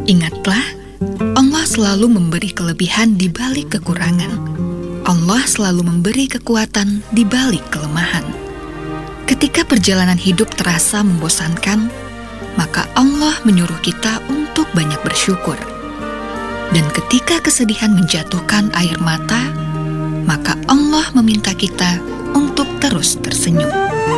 Ingatlah, Allah selalu memberi kelebihan di balik kekurangan. Allah selalu memberi kekuatan di balik kelemahan. Ketika perjalanan hidup terasa membosankan, maka Allah menyuruh kita untuk banyak bersyukur. Dan ketika kesedihan menjatuhkan air mata, maka Allah meminta kita untuk terus tersenyum.